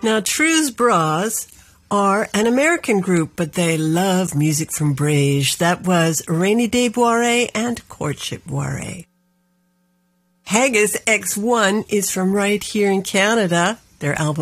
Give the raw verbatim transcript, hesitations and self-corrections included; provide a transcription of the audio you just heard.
Now, True's Bras are an American group, but they love music from Brage. That was Rainy Day Boire and Courtship Boire. Haggis X one is from right here in Canada. Their album